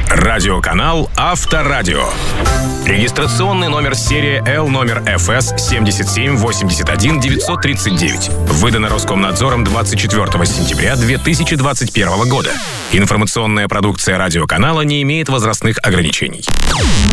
Радиоканал Авторадио. Регистрационный номер серии L номер ФС 7781-939. Выдано Роскомнадзором 24 сентября 2021 года. Информационная продукция радиоканала не имеет возрастных ограничений.